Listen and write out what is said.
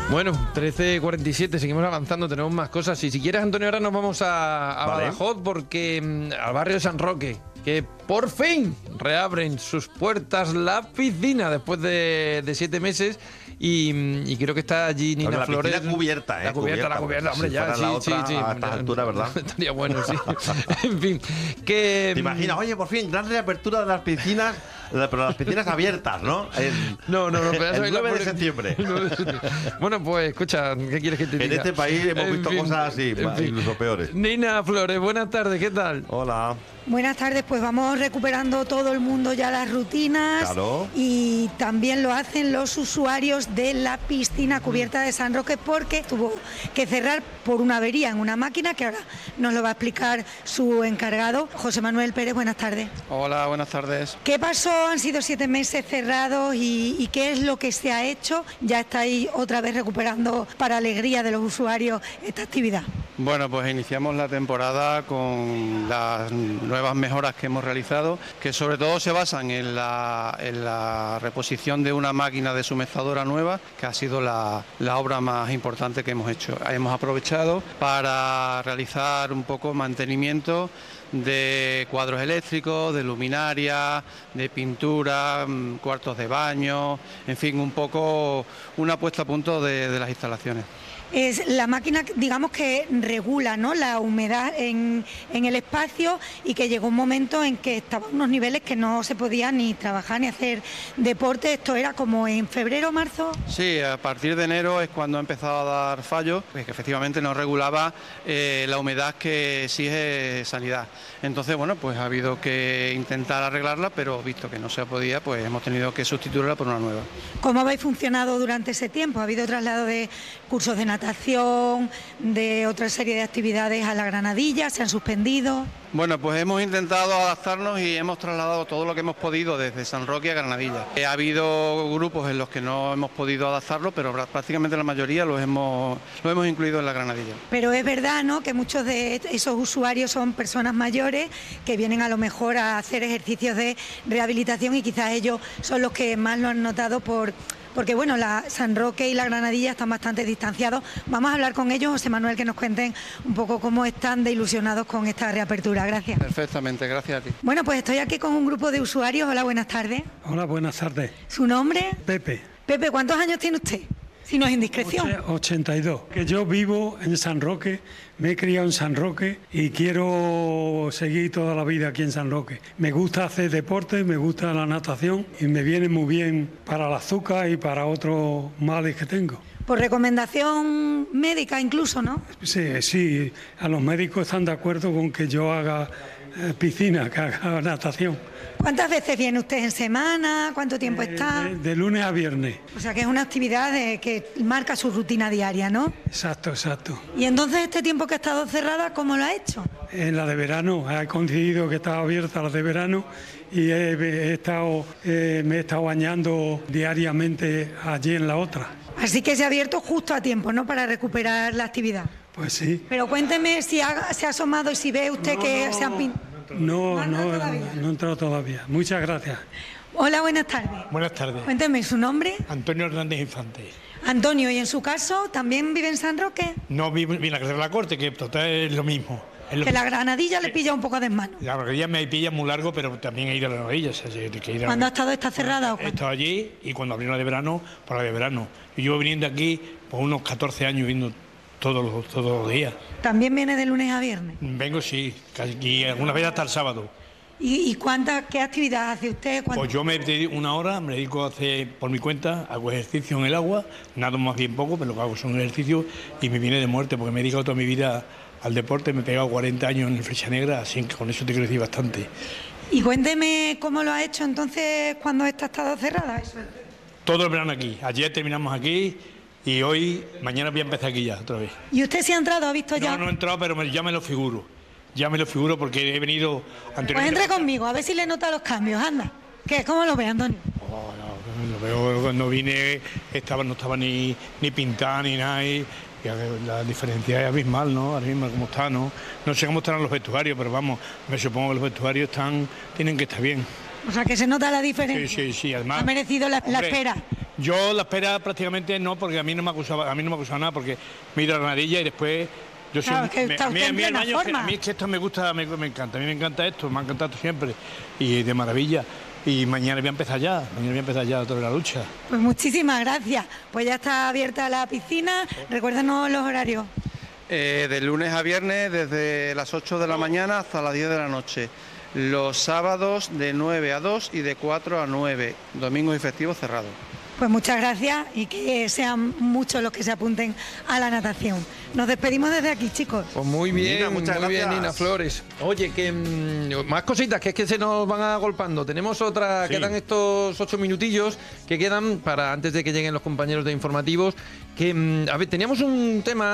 Bueno, 13:47, seguimos avanzando, tenemos más cosas. Y si quieres, Antonio, ahora nos vamos a Badajoz, porque al barrio de San Roque, que por fin reabren sus puertas la piscina después de 7 meses. Y creo que está allí Nina Flores. La piscina cubierta, La cubierta, hombre, si ya, fuera la otra, sí. A esta altura, ¿verdad? Estaría bueno, sí. En fin, que... ¿Te imaginas? Oye, por fin, gran reapertura de las piscinas, pero las piscinas abiertas, ¿no? No, pero el 9 de septiembre. Bueno, pues, escucha, ¿qué quieres que te diga? En este país hemos visto cosas así, incluso peores. Nina Flores, buenas tardes, ¿qué tal? Hola. Buenas tardes, pues vamos recuperando todo el mundo ya las rutinas. Claro. Y también lo hacen los usuarios de la piscina cubierta de San Roque, porque tuvo que cerrar por una avería en una máquina que ahora nos lo va a explicar su encargado, José Manuel Pérez. Buenas tardes. Hola, buenas tardes. ¿Qué pasó? Han sido 7 meses cerrados y ¿qué es lo que se ha hecho? Ya estáis otra vez recuperando, para alegría de los usuarios, esta actividad. Bueno, pues iniciamos la temporada con las nuevas mejoras que hemos realizado, que sobre todo se basan en la reposición de una máquina deshumesadora nueva, que ha sido la obra más importante que hemos hecho. Hemos aprovechado para realizar un poco mantenimiento de cuadros eléctricos, de luminaria, de pintura, cuartos de baño, en fin, un poco una puesta a punto de las instalaciones. Es la máquina, digamos, que regula, ¿no?, la humedad en el espacio, y que llegó un momento en que estaban unos niveles que no se podía ni trabajar ni hacer deporte. Esto era como en febrero, marzo. Sí, a partir de enero es cuando ha empezado a dar fallos, pues que efectivamente no regulaba la humedad que exige sanidad. Entonces, bueno, pues ha habido que intentar arreglarla, pero visto que no se podía, pues hemos tenido que sustituirla por una nueva. ¿Cómo habéis funcionado durante ese tiempo? ¿Ha habido traslado de cursos de natación, de otra serie de actividades a la Granadilla? ¿Se han suspendido? Bueno, pues hemos intentado adaptarnos y hemos trasladado todo lo que hemos podido desde San Roque a Granadilla. Ha habido grupos en los que no hemos podido adaptarlo, pero prácticamente la mayoría lo hemos incluido en la Granadilla. Pero es verdad, ¿no?, que muchos de esos usuarios son personas mayores que vienen a lo mejor a hacer ejercicios de rehabilitación, y quizás ellos son los que más lo han notado porque bueno, la San Roque y la Granadilla están bastante distanciados. Vamos a hablar con ellos, José Manuel, que nos cuenten un poco cómo están de ilusionados con esta reapertura. Gracias. Perfectamente, gracias a ti. Bueno, pues estoy aquí con un grupo de usuarios. Hola, buenas tardes. Hola, buenas tardes. ¿Su nombre? Pepe. Pepe, ¿cuántos años tiene usted? Si no es indiscreción. 82. Que yo vivo en San Roque, me he criado en San Roque y quiero seguir toda la vida aquí en San Roque. Me gusta hacer deporte, me gusta la natación y me viene muy bien para el azúcar y para otros males que tengo. Por recomendación médica incluso, ¿no? Sí, a los médicos están de acuerdo con que yo haga piscina, que haga natación. ¿Cuántas veces viene usted en semana? ¿Cuánto tiempo está? De lunes a viernes. O sea que es una actividad que marca su rutina diaria, ¿no? Exacto. Y entonces, este tiempo que ha estado cerrada, ¿cómo lo ha hecho? En la de verano, ha coincidido que estaba abierta la de verano y me he estado bañando diariamente allí en la otra. Así que se ha abierto justo a tiempo, ¿no?, para recuperar la actividad. Pues sí. Pero cuénteme si se ha asomado y si ve usted que se han pintado. No he entrado todavía. Muchas gracias. Hola, buenas tardes. Buenas tardes. Cuénteme su nombre. Antonio Hernández Infante. Antonio, ¿y en su caso también vive en San Roque? No vivo en la carretera de la Corte, que total es lo mismo. Que la Granadilla le pilla un poco de mano. La Granadilla me pilla muy largo, pero también he ido a la Granadilla. ¿Cuándo ha estado esta cerrada o He estado allí, y cuando abrieron la de verano, por la de verano. Y llevo viniendo aquí por unos 14 años, viniendo todos los días. ¿También viene de lunes a viernes? Vengo, sí, y algunas veces hasta el sábado. ¿Y qué actividad hace usted? Pues yo me dedico una hora, me dedico a hacer por mi cuenta, hago ejercicio en el agua, nado más bien poco, pero lo que hago son ejercicios y me viene de muerte, porque me he dedicado toda mi vida al deporte, me he pegado 40 años en el Flecha Negra, así que con eso te quiero decir bastante. Y cuénteme cómo lo ha hecho entonces cuando esta ha estado cerrada. Todo el verano aquí, ayer terminamos aquí y mañana voy a empezar aquí ya otra vez. ¿Y usted sí ha entrado, ha visto ya? No he entrado, pero ya me lo figuro porque he venido anteriormente. Pues entre conmigo, a ver si le nota los cambios, anda. ¿Cómo lo ve, Antonio? Lo veo, cuando vine no estaba ni pintada ni nada, y la diferencia es abismal, ¿no? Ahora mismo cómo está, ¿no? No sé cómo estarán los vestuarios, pero vamos, me supongo que los vestuarios tienen que estar bien. O sea, que se nota la diferencia. Sí, además... Ha merecido la espera. Yo la espera prácticamente no, porque a mí no me ha acusado nada, porque me he ido a la Granadilla y después... Yo Claro, soy, que está usted en plena forma. a mí es que esto me gusta, me encanta, a mí me encanta esto, me ha encantado siempre, y de maravilla. Y mañana voy a empezar ya, toda la lucha. Pues muchísimas gracias. Pues ya está abierta la piscina. Recuérdanos los horarios. De lunes a viernes desde las 8 de la mañana hasta las 10 de la noche. Los sábados de 9 a 2 y de 4 a 9. Domingos y festivos cerrados. Pues muchas gracias y que sean muchos los que se apunten a la natación. Nos despedimos desde aquí, chicos. Pues muy bien, Nina, muchas muy bien, gracias. Nina Flores. Oye, que más cositas, que es que se nos van agolpando. Tenemos otra, Sí. quedan estos 8 minutillos que quedan para antes de que lleguen los compañeros de informativos. Que, a ver, teníamos un tema